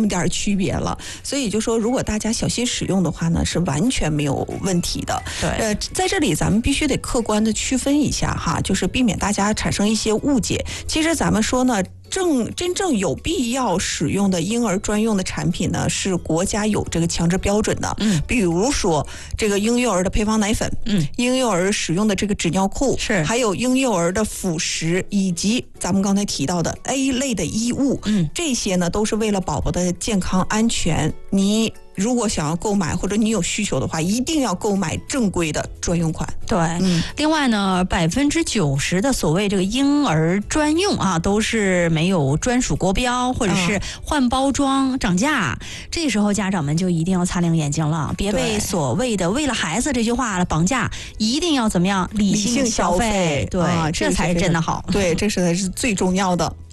么点区别了。所以就说，如果大家小心使用的话呢，是完全没有问题的。 对， 在这里咱们必须得客观的区分一下哈，就是避免大家产生一些误解。其实咱们说呢，真正有必要使用的婴儿专用的产品呢，是国家有这个强制标准的。比如说这个婴幼儿的配方奶粉，婴幼儿使用的这个纸尿裤， 是还有婴幼儿的辅食，以及咱们刚才提到的 A 类的衣物，这些呢都是为了宝宝的健康安全。你如果想要购买或者你有需求的话，一定要购买正规的专用款。 对，另外呢，90%的所谓这个婴儿专用啊，都是没有专属国标，或者是换包装涨价。这时候家长们就一定要擦亮眼睛了，别被所谓的为了孩子这句话绑架，一定要怎么样理性消费。对，这才是真的好。 对，这才是最重要的。